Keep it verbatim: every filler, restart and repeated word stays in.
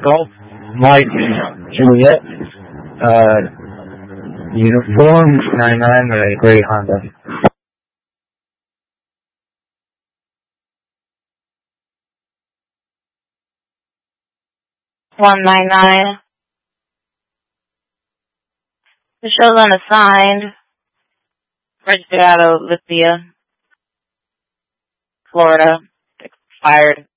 Golf Mike Juliet, uh, uniform nine nine with a gray Honda. one nine nine. The show's unassigned. Registered out of Lithia, Florida. Expired